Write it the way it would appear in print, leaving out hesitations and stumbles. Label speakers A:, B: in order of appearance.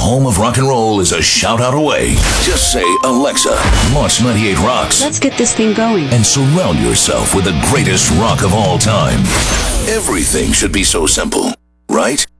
A: home of rock and roll is a shout out away. Just say, Alexa, launch 98 Rocks.
B: Let's get this thing going.
A: And surround yourself with the greatest rock of all time. Everything should be so simple, right?